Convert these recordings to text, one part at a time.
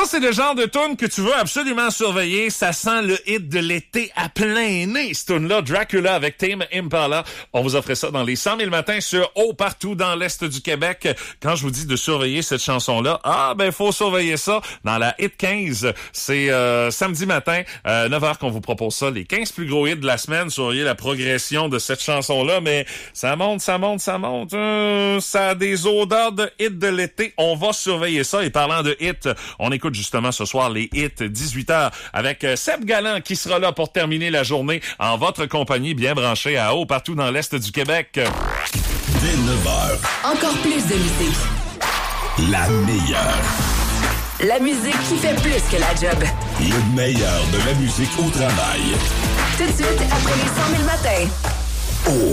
c'est le genre de tune que tu veux absolument surveiller. Ça sent le hit de l'été à plein nez. Cette tune-là, Dracula avec Tame Impala. On vous offrait ça dans les 100 000 matins sur Haut partout dans l'Est du Québec. Quand je vous dis de surveiller cette chanson-là, faut surveiller ça dans la Hit 15. C'est samedi matin, 9h qu'on vous propose ça. Les 15 plus gros hits de la semaine. Surveillez la progression de cette chanson-là, mais ça monte. Ça a des odeurs de hits de l'été. On va surveiller ça. Et parlant de hits, on écoute justement ce soir les hits 18h avec Seb Galland qui sera là pour terminer la journée en votre compagnie, bien branchée à Haut partout dans l'Est du Québec. Dès 9h. Encore plus de musique. La meilleure. La musique qui fait plus que la job. Le meilleur de la musique au travail. Tout de suite, après les 100 000 matins. Oh.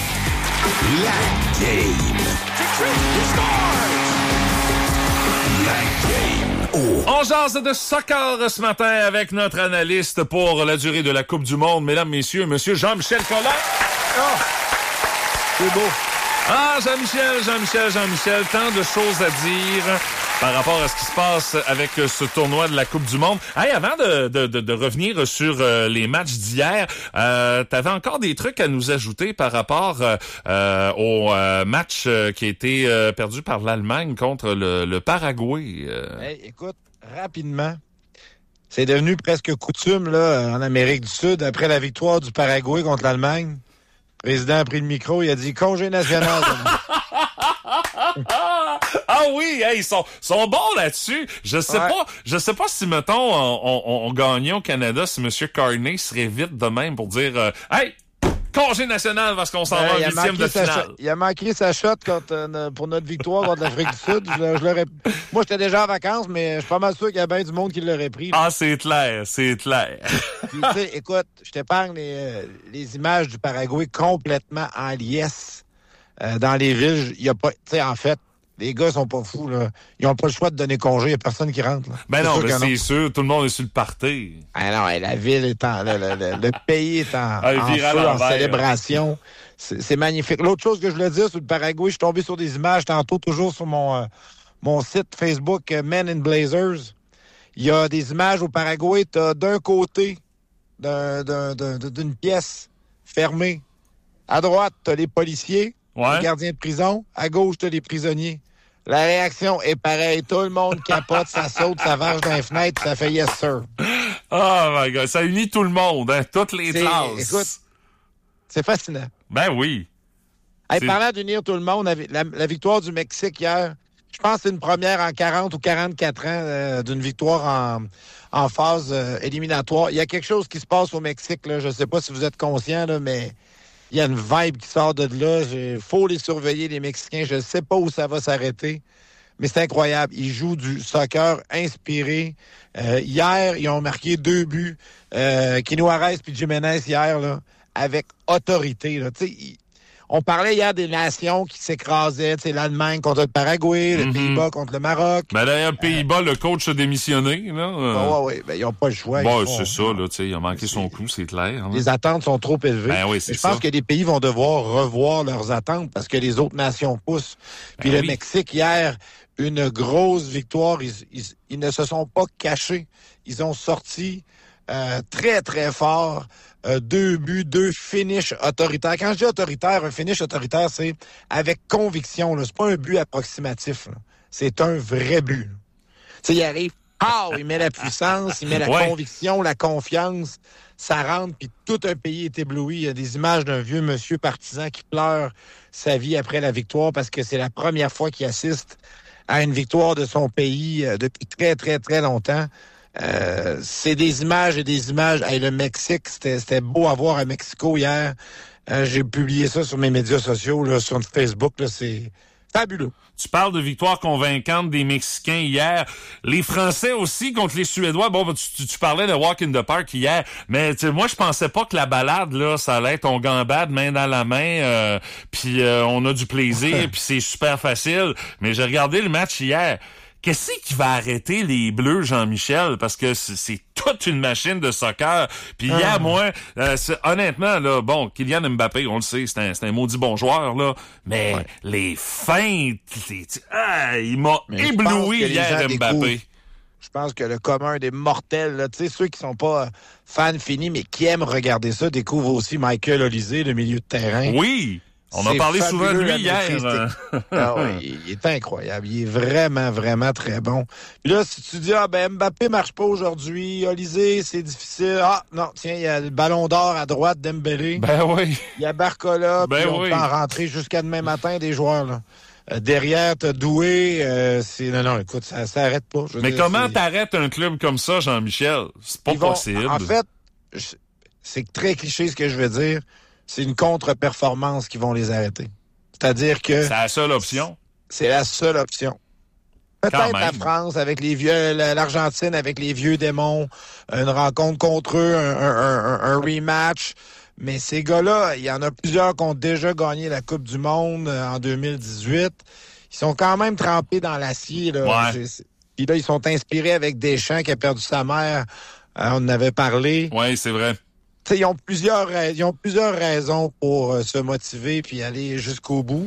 La game. La game. Oh. On jase de soccer ce matin avec notre analyste pour la durée de la Coupe du Monde. Mesdames, messieurs, monsieur Jean-Michel Collin. Oh. C'est beau. Jean-Michel, tant de choses à dire par rapport à ce qui se passe avec ce tournoi de la Coupe du Monde. Hey, avant de revenir sur les matchs d'hier, t'avais encore des trucs à nous ajouter par rapport au match qui a été perdu par l'Allemagne contre le Paraguay. Hey, écoute, rapidement, c'est devenu presque coutume là en Amérique du Sud, après la victoire du Paraguay contre l'Allemagne. Le président a pris le micro, il a dit « Congé national ». Ah oui, hey, ils sont bons là-dessus. Je sais pas si, mettons, on gagnait au Canada, si M. Carney serait vite de même pour dire hey, congé national parce qu'on s'en va en 8e de finale. Il a manqué sa shot pour notre victoire contre l'Afrique du Sud. Moi, j'étais déjà en vacances, mais je suis pas mal sûr qu'il y a bien du monde qui l'aurait pris. Là. Ah, c'est clair. Puis, tu sais, écoute, je t'épargne les images du Paraguay complètement en liesse. Dans les villes, il y a pas... Tu sais, en fait, les gars sont pas fous, là. Ils ont pas le choix de donner congé. Il y a personne qui rentre, là. Ben non, c'est sûr. Tout le monde est sur le party. Ah non, la ville est le pays est en feu, en célébration. C'est magnifique. L'autre chose que je voulais dire sur le Paraguay, je suis tombé sur des images tantôt, toujours sur mon site Facebook Men in Blazers. Il y a des images au Paraguay. T'as d'un côté d'une pièce fermée. À droite, t'as les policiers. Ouais. Les gardiens de prison. À gauche, t'as les prisonniers. La réaction est pareille. Tout le monde capote, ça saute, ça varge dans les fenêtres, ça fait « yes, sir ». Oh my God, ça unit tout le monde, hein, toutes les classes. Écoute, c'est fascinant. Ben oui. Hey, parlant d'unir tout le monde, la victoire du Mexique hier, je pense que c'est une première en 40 ou 44 ans d'une victoire en phase éliminatoire. Il y a quelque chose qui se passe au Mexique, là. Je ne sais pas si vous êtes conscient, là, mais... Il y a une vibe qui sort de là. Il faut les surveiller, les Mexicains. Je ne sais pas où ça va s'arrêter, mais c'est incroyable. Ils jouent du soccer inspiré. Hier, ils ont marqué 2 buts. Kino Arez puis Jiménez hier, là, avec autorité. Là. On parlait hier des nations qui s'écrasaient. L'Allemagne contre le Paraguay, le Pays-Bas contre le Maroc. Ben d'ailleurs, Pays-Bas, le coach a démissionné. Oui, ben, ils n'ont pas le choix. C'est ça, là, il a manqué son coup, c'est clair. Hein. Les attentes sont trop élevées. Ben oui, je pense que les pays vont devoir revoir leurs attentes parce que les autres nations poussent. Puis le Mexique, hier, une grosse victoire. Ils ne se sont pas cachés. Ils ont sorti très, très fort. 2 buts, 2 finishes autoritaires. Quand je dis autoritaire, un finish autoritaire, c'est avec conviction. C'est pas un but approximatif. Là. C'est un vrai but. Il arrive, il met la puissance, il met la conviction, la confiance. Ça rentre, puis tout un pays est ébloui. Il y a des images d'un vieux monsieur partisan qui pleure sa vie après la victoire parce que c'est la première fois qu'il assiste à une victoire de son pays depuis très, très, très longtemps. C'est des images et des images. Hey, le Mexique, c'était beau à voir à Mexico hier. J'ai publié ça sur mes médias sociaux, là, sur Facebook. Là, c'est fabuleux. Tu parles de victoire convaincante des Mexicains hier. Les Français aussi contre les Suédois. Bon, tu parlais de Walk in the Park hier, mais moi, je pensais pas que la balade, là, ça allait être on gambade main dans la main, puis on a du plaisir, puis c'est super facile. Mais j'ai regardé le match hier. Qu'est-ce qui va arrêter les Bleus, Jean-Michel? Parce que c'est toute une machine de soccer. Puis hier, moi, honnêtement, là, bon, Kylian Mbappé, on le sait, c'est un maudit bon joueur, là. Mais les feintes, il m'a ébloui hier, Mbappé. Je pense que le commun des mortels, là, tu sais, ceux qui sont pas fans finis, mais qui aiment regarder ça, découvrent aussi Michael Olysée, le milieu de terrain. Oui! On a C'est parlé souvent de fabuleux, lui la hier. maîtrise Ah oui, il est incroyable. Il est vraiment, vraiment très bon. Puis là, si tu dis, Mbappé marche pas aujourd'hui, Olysée, c'est difficile. Ah, non, tiens, il y a le ballon d'or à droite d'Embélé. Ben oui. Il y a Barcola, Ben puis on oui. peut en rentrer jusqu'à demain matin des joueurs, là. Derrière, t'as Doué, non, écoute, ça arrête pas. Je veux Mais dire, comment c'est- t'arrêtes un club comme ça, Jean-Michel? C'est pas ils vont- possible. En fait, c'est très cliché ce que je veux dire. C'est une contre-performance qui vont les arrêter. C'est-à-dire que C'est la seule option. c'est la seule option. Quand Peut-être même. la France avec les vieux, l'Argentine avec les vieux démons, une rencontre contre eux, un rematch. Mais ces gars-là, il y en a plusieurs qui ont déjà gagné la Coupe du Monde en 2018. Ils sont quand même trempés dans l'acier. Là. Ouais. Puis là, ils sont inspirés avec Deschamps qui a perdu sa mère. On en avait parlé. Oui, c'est vrai. T'sais, ils ont plusieurs raisons pour se motiver puis aller jusqu'au bout.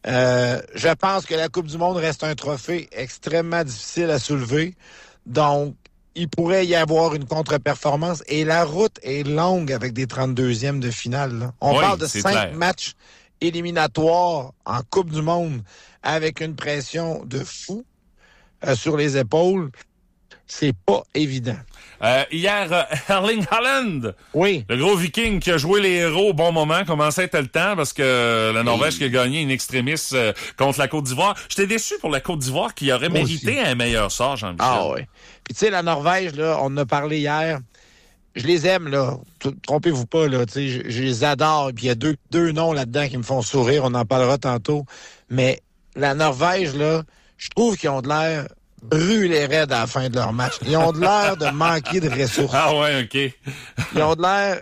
Je pense que la Coupe du Monde reste un trophée extrêmement difficile à soulever. Donc, il pourrait y avoir une contre-performance. Et la route est longue avec des 32e de finale. Là. On Oui, parle de c'est 5 clair. matchs éliminatoires en Coupe du Monde avec une pression de fou sur les épaules. C'est pas évident. Hier, Erling Haaland, Oui. le gros viking qui a joué les héros au bon moment, commençait à être le temps parce que la Norvège qui a gagné in extremis contre la Côte d'Ivoire. J'étais déçu pour la Côte d'Ivoire qui aurait Moi mérité un meilleur sort, Jean-Michel. Ah oui. Puis tu sais, la Norvège, là, on en a parlé hier. Je les aime, là. Trompez-vous pas, là. Tu sais, je les adore. Puis il y a deux noms là-dedans qui me font sourire. On en parlera tantôt. Mais la Norvège, là, je trouve qu'ils ont de l'air brûlés raides à la fin de leur match. Ils ont de l'air de manquer de ressources. Ah ouais, OK. Ils ont de l'air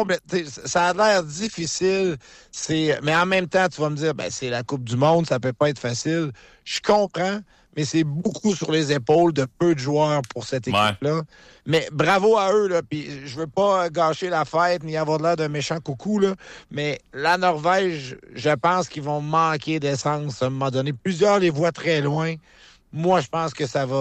ça a l'air difficile. Mais en même temps, tu vas me dire, c'est la Coupe du Monde, ça peut pas être facile. Je comprends, mais c'est beaucoup sur les épaules de peu de joueurs pour cette équipe-là. Mais bravo à eux, là. Puis je veux pas gâcher la fête ni avoir de l'air d'un méchant coucou, là. Mais la Norvège, je pense qu'ils vont manquer d'essence à un moment donné. Plusieurs les voient très loin. Moi, je pense que ça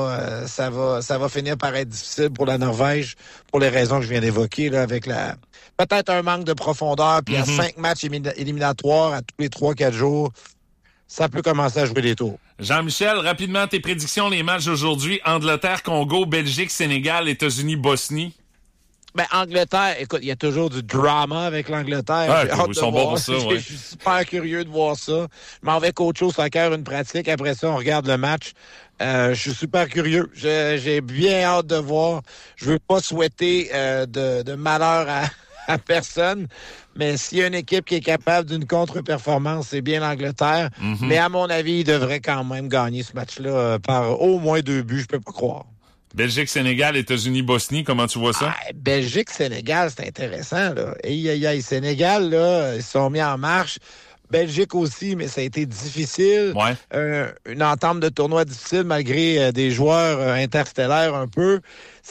va finir par être difficile pour la Norvège pour les raisons que je viens d'évoquer, là, avec peut-être un manque de profondeur, puis à 5 matchs éliminatoires à tous les 3-4 jours, ça peut commencer à jouer des tours. Jean-Michel, rapidement, tes prédictions, les matchs d'aujourd'hui, Angleterre, Congo, Belgique, Sénégal, États-Unis, Bosnie. Angleterre, écoute, il y a toujours du drama avec l'Angleterre. Ah, J'ai hâte ils de sont voir. bons pour ça, Je ouais. suis super curieux de voir ça. Je m'en vais coacher au soccer, une pratique. Après ça, on regarde le match. Je suis super curieux. J'ai bien hâte de voir. Je veux pas souhaiter de malheur à personne. Mais s'il y a une équipe qui est capable d'une contre-performance, c'est bien l'Angleterre. Mais à mon avis, il devrait quand même gagner ce match-là par au moins 2 buts. Je peux pas croire. Belgique, Sénégal, États-Unis, Bosnie, comment tu vois ça? Belgique, Sénégal, c'est intéressant, là. Sénégal, là, ils se sont mis en marche. Belgique aussi, mais ça a été difficile. Ouais. Une entame de tournoi difficile malgré des joueurs interstellaires un peu.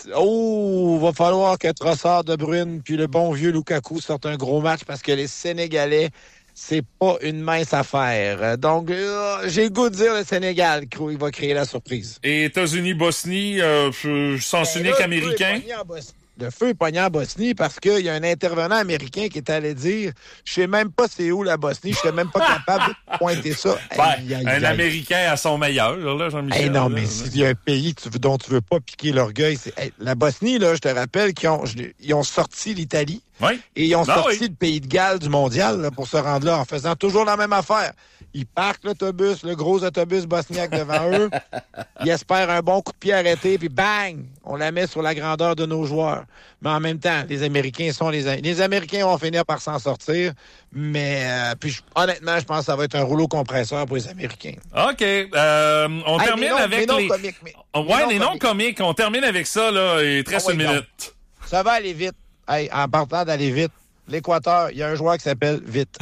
Va falloir que Trossard, De Bruyne puis le bon vieux Lukaku sortent un gros match parce que les Sénégalais, c'est pas une mince affaire. Donc, j'ai le goût de dire le Sénégal, il va créer la surprise. Et États-Unis, Bosnie, sens unique américain? Le feu est pogné en Bosnie parce qu'il y a un intervenant américain qui est allé dire « Je sais même pas c'est où la Bosnie, je suis même pas capable de pointer ça. » Un Américain à son meilleur, là, Jean-Michel. Non, mais s'il y a un pays dont tu veux pas piquer l'orgueil, c'est la Bosnie, là, je te rappelle qu'ils ont sorti l'Italie et ils ont sorti le pays de Galles du mondial là, pour se rendre là en faisant toujours la même affaire. Ils parquent l'autobus, le gros autobus bosniaque devant eux. Ils espèrent un bon coup de pied arrêté, puis bang! On la met sur la grandeur de nos joueurs. Mais en même temps, les Américains les Américains vont finir par s'en sortir. Mais honnêtement, je pense que ça va être un rouleau compresseur pour les Américains. OK. On termine avec les noms comiques. On termine avec ça, là. Il te reste une minute. Ça va aller vite. En partant d'aller vite, l'Équateur, il y a un joueur qui s'appelle Vite.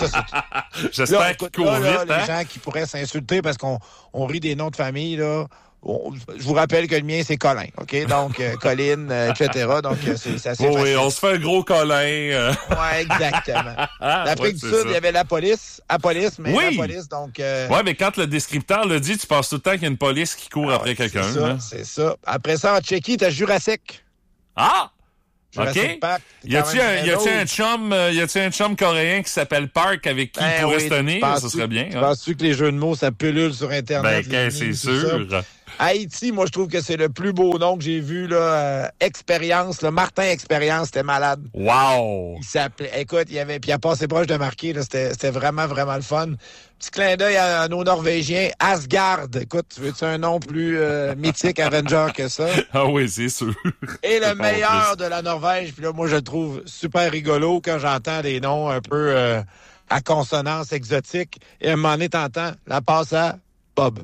J'espère qu'il court vite. Les gens qui pourraient s'insulter parce qu'on rit des noms de famille, là, Je vous rappelle que le mien, c'est Colin, OK? Donc, Colin, etc. Donc, c'est assez facile. Oui, on se fait un gros Colin. Oui, exactement. L'Afrique du Sud, il y avait la police. La police, donc... Oui, mais quand le descripteur le dit, tu penses tout le temps qu'il y a une police qui court après quelqu'un. C'est ça. Après ça, en Tchéquie, t'as Jurassic. Ah! Jurassic OK. Park, Y a-t-il un chum coréen qui s'appelle Park avec qui il pourrait se tenir? Ça serait bien. Penses-tu que les jeux de mots, ça pullule sur Internet? C'est sûr. Haïti, moi, je trouve que c'est le plus beau nom que j'ai vu, là. Expérience, là. Martin Expérience, c'était malade. Wow! Il s'appelait, écoute, puis il a passé proche de marquer, là. C'était vraiment, vraiment le fun. Petit clin d'œil à nos Norvégiens. Asgard. Écoute, tu veux-tu un nom plus mythique Avenger que ça? Ah oui, c'est sûr. Et le meilleur de la Norvège, puis là, moi, je le trouve super rigolo quand j'entends des noms un peu à consonance exotique. Et à un moment donné, t'entends la passe à Bob.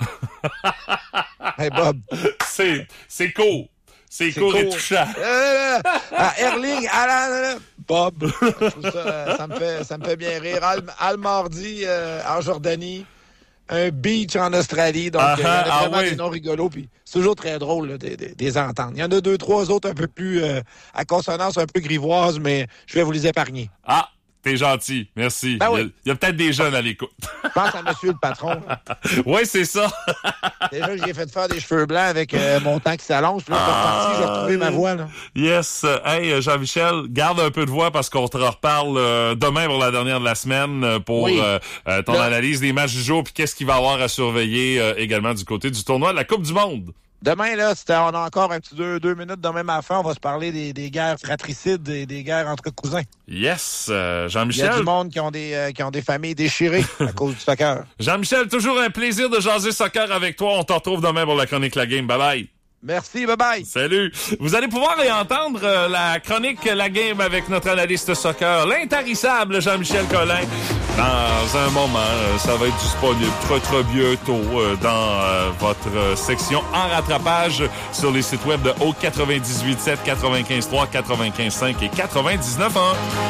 Hey, Bob. C'est court. C'est court et touchant. Erling, Bob. Ça me fait bien rire. Al-Mardi en Jordanie. Un beach en Australie. Donc, il y a vraiment des noms rigolos. Puis c'est toujours très drôle là, des entendre. Il y en a 2-3 autres un peu plus à consonance un peu grivoise, mais je vais vous les épargner. Ah! T'es gentil, merci. Oui. Il y a peut-être des jeunes à l'écoute. Je pense à monsieur le patron. Oui, c'est ça. Déjà, j'ai fait faire des cheveux blancs avec mon temps qui s'allonge. Puis là, c'est reparti, j'ai retrouvé ma voix. Là. Yes. Hey, Jean-Michel, garde un peu de voix parce qu'on te reparle demain pour la dernière de la semaine pour ton analyse des matchs du jour puis qu'est-ce qu'il va y avoir à surveiller également du côté du tournoi de la Coupe du Monde. Demain, là, on a encore un petit 2 minutes demain à la fin. On va se parler des guerres fratricides et des guerres entre cousins. Yes, Jean-Michel. Il y a du monde qui ont des familles déchirées à cause du soccer. Jean-Michel, toujours un plaisir de jaser soccer avec toi. On te retrouve demain pour la chronique La Game. Bye-bye. Merci, bye-bye. Salut. Vous allez pouvoir réentendre la chronique La Game avec notre analyste soccer, l'intarissable Jean-Michel Collin. Dans un moment, ça va être disponible très bientôt dans votre section en rattrapage sur les sites web de Haute 98.7, 95.3, 95.5 et 99.1.